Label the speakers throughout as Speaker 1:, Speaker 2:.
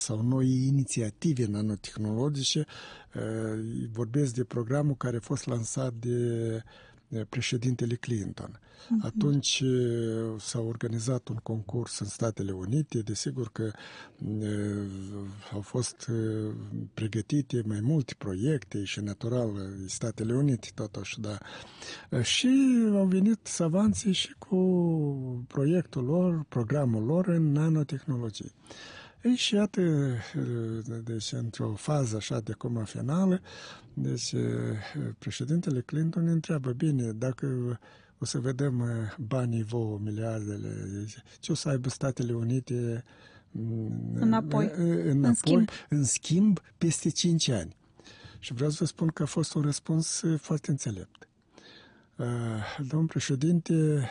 Speaker 1: sau noi inițiative nanotehnologice. Vorbesc de programul care a fost lansat de președintele Clinton. Atunci s-a organizat un concurs în Statele Unite, desigur că au fost pregătite mai multe proiecte și natural Statele Unite totuși, da. Și au venit savanții și cu proiectul lor, programul lor în nanotehnologie. Ei, și iată, deci, într-o fază așa de acum finală, deci președintele Clinton întreabă, bine, dacă o să vedem banii vouă, miliardele, ce o să aibă Statele Unite
Speaker 2: înapoi,
Speaker 1: în schimb, peste 5 ani. Și vreau să vă spun că a fost un răspuns foarte înțelept. Domnul președinte,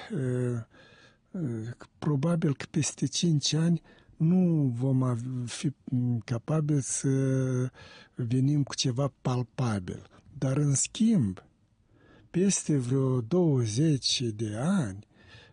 Speaker 1: probabil că peste 5 ani nu vom fi capabili să venim cu ceva palpabil. Dar, în schimb, peste vreo 20 de ani,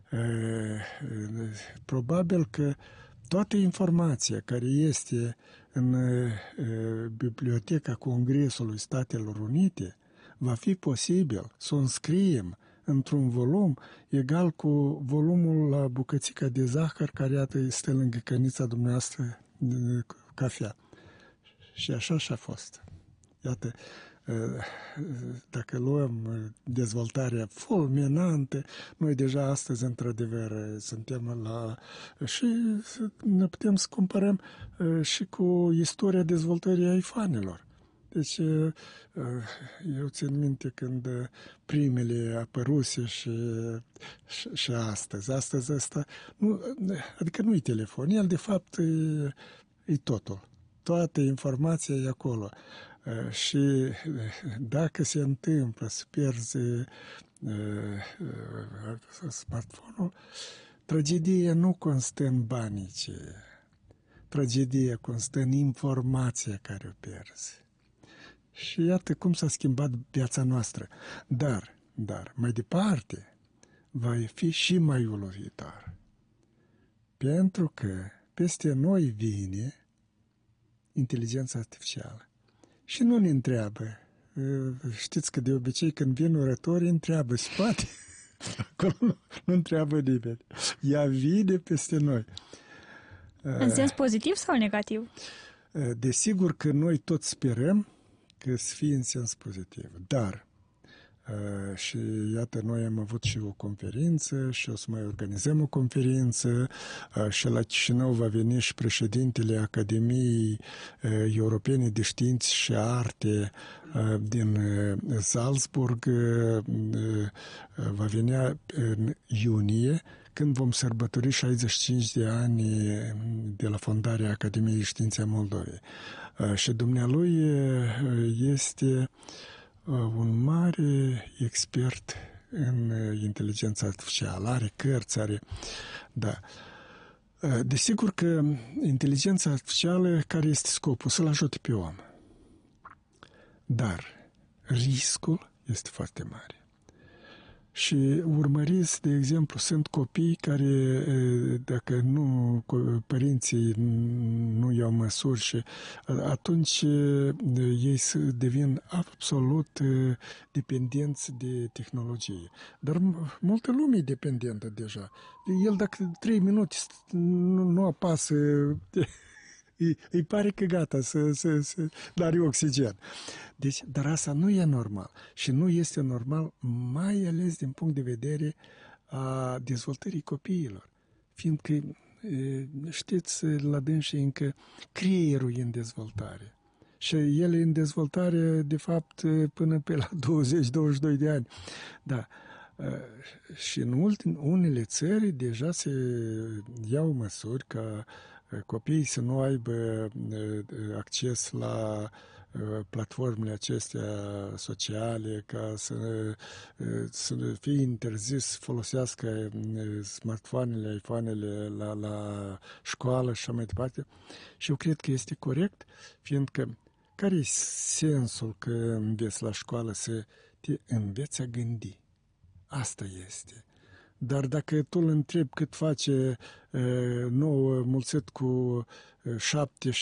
Speaker 1: probabil că toată informația care este în Biblioteca Congresului Statelor Unite va fi posibil să o înscriem într-un volum egal cu volumul la bucățica de zahăr care, iată, stă lângă cănița dumneavoastră de cafea. Și așa și-a fost. Iată, dacă luăm dezvoltarea fulminantă, noi deja astăzi, într-adevăr, suntem la... și ne putem să comparăm și cu istoria dezvoltării iPhone-elor. Deci, eu țin minte când primele apăruse și astăzi. Astăzi ăsta, adică nu-i telefon, el de fapt e totul. Toată informația e acolo. Și dacă se întâmplă să pierzi smartphone-ul, tragedia nu constă în banii, ci tragedia constă în informația care o pierzi. Și iată cum s-a schimbat viața noastră. Dar, mai departe, va fi și mai uluitor. Pentru că peste noi vine inteligența artificială. Și nu ne întreabă. Știți că de obicei când vin oratorii întreabă, se poate? Acolo nu întreabă nimeni. Ea vine peste noi.
Speaker 2: În sens pozitiv sau negativ?
Speaker 1: Desigur că noi toți sperăm că să fie în sens pozitiv. Dar, și iată, noi am avut și o conferință și o să mai organizăm o conferință și la Chișinău va veni și președintele Academiei Europene de Științe și Arte din Salzburg, va veni în iunie, când vom sărbători 65 de ani de la fondarea Academiei Științe a Moldovei. Și dumnealui este un mare expert în inteligența artificială, are cărți, are... Da. Desigur că inteligența artificială, care este scopul? Să-l ajute pe om. Dar riscul este foarte mare. Și urmăriți, de exemplu, sunt copii care, dacă nu, părinții nu iau măsuri și atunci ei devin absolut dependenți de tehnologie. Dar multă lume e dependentă deja. El dacă 3 minute nu apasă... Îi pare că gata, are oxigen. Deci, dar asta nu e normal. Și nu este normal, mai ales din punct de vedere a dezvoltării copiilor. Fiindcă, știți, la dânsii încă creierul e în dezvoltare. Și el e în dezvoltare, de fapt, până pe la 20-22 de ani. Da. Și în unele țări deja se iau măsuri ca copiii să nu aibă acces la platformele acestea sociale, ca să fie interzis să folosească smartphone-ele, iPhone-ele la școală și așa mai departe. Și eu cred că este corect, fiindcă care e sensul că înveți la școală? Să te înveți a gândi. Asta este. Dar dacă tu îl întrebi cât face 9 mulțit cu 7